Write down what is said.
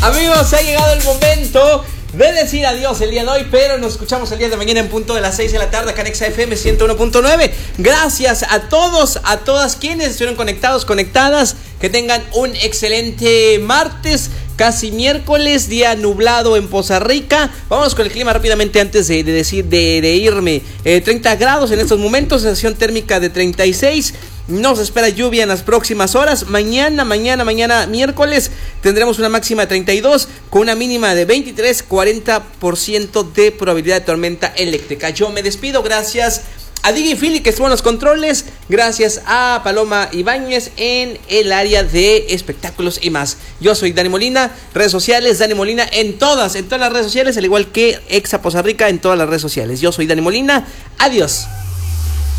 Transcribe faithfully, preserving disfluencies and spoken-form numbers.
Amigos, ha llegado el momento de decir adiós el día de hoy, pero nos escuchamos el día de mañana en punto de las seis de la tarde acá en Exa F M ciento uno punto nueve. Gracias a todos, a todas quienes estuvieron conectados, conectadas. Que tengan un excelente martes, casi miércoles, día nublado en Poza Rica. Vamos con el clima rápidamente antes de, de decir de, de irme. Eh, treinta grados en estos momentos, sensación térmica de treinta y seis. Nos espera lluvia en las próximas horas. Mañana, mañana, mañana, miércoles, tendremos una máxima de treinta y dos con una mínima de veintitrés, cuarenta por ciento de probabilidad de tormenta eléctrica. Yo me despido, gracias a Digi Philly que estuvo en los controles, gracias a Paloma Ibáñez en el área de espectáculos y más. Yo soy Dani Molina, redes sociales, Dani Molina en todas, en todas las redes sociales, al igual que Exa Poza Rica en todas las redes sociales. Yo soy Dani Molina, adiós.